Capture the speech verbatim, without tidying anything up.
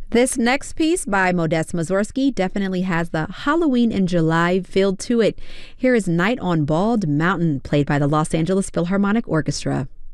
This next piece by Modest Mussorgsky definitely has the Halloween in July feel to it. Here is Night on Bald Mountain, played by the Los Angeles Philharmonic Orchestra.